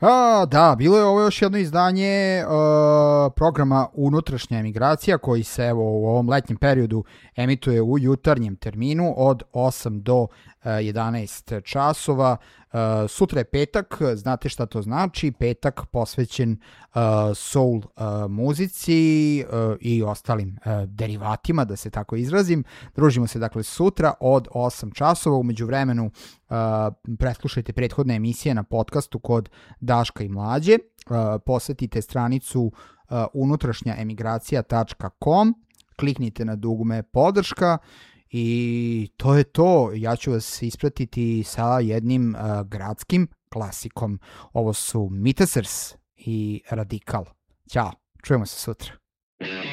Da, bilo je ovo još jedno izdanje programa Unutrašnja emigracija koji se evo u ovom letnjem periodu emituje u jutarnjem terminu od 8 do 11 časova. Sutra je petak, znate šta to znači, petak posvećen soul muzici i ostalim derivatima, da se tako izrazim. Družimo se dakle sutra od 8 časova, umeđu vremenu preslušajte prethodne emisije na podcastu kod Daška i Mlađe, posetite stranicu unutrašnjaemigracija.com, kliknite na dugme podrška i to je to. Ja ću vas ispratiti sa jednim gradskim klasikom. Ovo su Mitasers i Radikal. Ćao, čujemo se sutra.